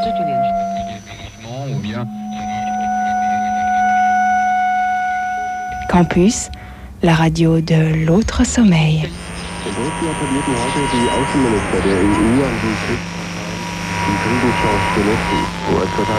Ou bien Campus, la radio de l'autre sommeil. In Brüssel appellierten heute die Außenminister der EU an die Kriegschance zu nutzen.